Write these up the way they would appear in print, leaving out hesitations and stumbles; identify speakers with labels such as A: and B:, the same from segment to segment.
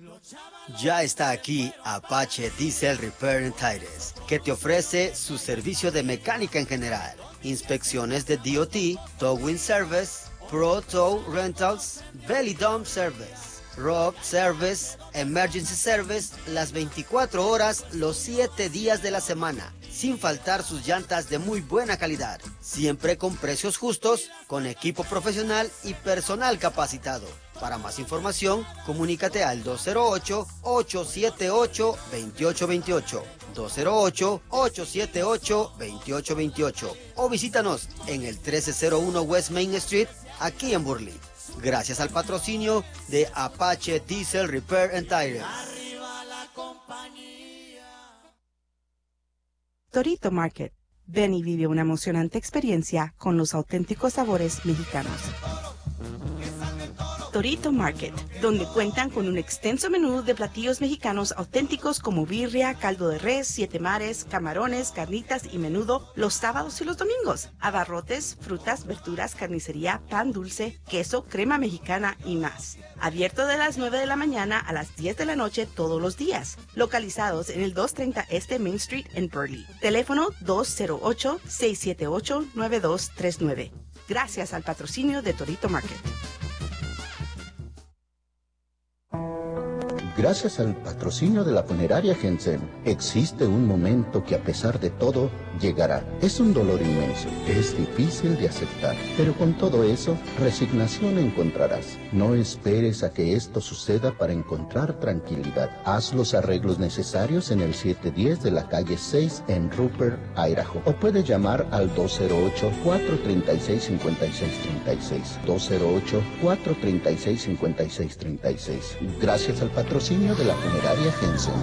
A: Ya está aquí Apache Diesel Repair and Tires, que te ofrece su servicio de mecánica en general, inspecciones de DOT, Towing Service, Pro Tow Rentals, Belly Dump Service, Rock Service, Emergency Service, las 24 horas, los 7 días de la semana, sin faltar sus llantas de muy buena calidad, siempre con precios justos, con equipo profesional y personal capacitado. Para más información, comunícate al 208-878-2828, 208-878-2828 o visítanos en el 1301 West Main Street, aquí en Burley. Gracias al patrocinio de Apache Diesel Repair and Tires.
B: Torito Market. Ven y vive una emocionante experiencia con los auténticos sabores mexicanos. Torito Market, donde cuentan con un extenso menú de platillos mexicanos auténticos como birria, caldo de res, siete mares, camarones, carnitas y menudo los sábados y los domingos, abarrotes, frutas, verduras, carnicería, pan dulce, queso, crema mexicana y más. Abierto de las 9 de la mañana a las 10 de la noche todos los días. Localizados en el 230 Este Main Street en Burley. Teléfono 208-678-9239. Gracias al patrocinio de Torito Market.
C: Gracias al patrocinio de la funeraria Jensen, existe un momento que a pesar de todo, llegará. Es un dolor inmenso, es difícil de aceptar, pero con todo eso, resignación encontrarás. No esperes a que esto suceda para encontrar tranquilidad. Haz los arreglos necesarios en el 710 de la calle 6 en Rupert, Idaho. O puedes llamar al 208-436-5636. 208-436-5636. Gracias al patrocinio de la funeraria Jensen.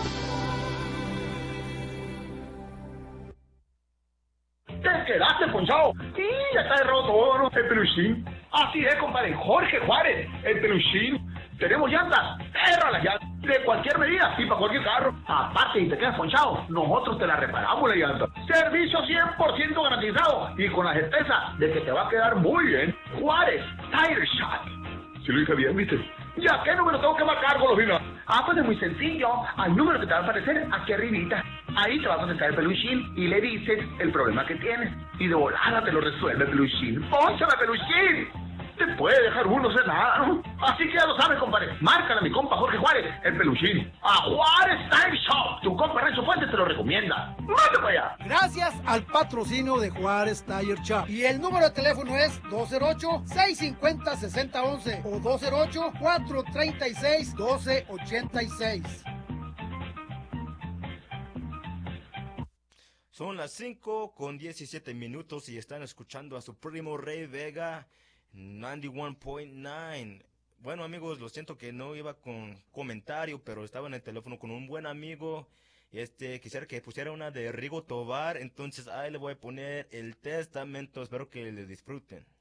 D: ¿Te quedaste ponchado? Sí, ya está roto el peluchín. Así es, compadre. Jorge Juárez, el peluchín. Tenemos llantas, las llantas, de cualquier medida y para cualquier carro. Aparte, si te quedas ponchado, nosotros te la reparamos la llanta. Servicio 100% garantizado y con la certeza de que te va a quedar muy bien. Juárez Tire Shop. Si lo dije bien, ¿viste? ¿Ya qué número tengo que marcar, Golosina? Pues es muy sencillo. Al número que te va a aparecer aquí arribita. Ahí te va a contestar el peluchín y le dices el problema que tienes. Y de volada te lo resuelve el peluchín. ¡Pónchame, peluchín! Te puede dejar uno ser nada, ¿no? Así que ya lo sabes, compadre. Márcale a mi compa Jorge Juárez, el peluchín. A Juárez Tire Shop. Tu compa Renzo Fuentes te lo recomienda. ¡Mate para allá!
E: Gracias al patrocinio de Juárez Tire Shop. Y el número de teléfono es 208-650-6011 o 208-436-1286.
F: Son las 5:17 y están escuchando a su primo Rey Vega 91.9. Bueno, amigos, lo siento que no iba con comentario, pero estaba en el teléfono con un buen amigo. Quisiera que pusiera una de Rigo Tobar, entonces ahí le voy a poner El Testamento. Espero que le disfruten.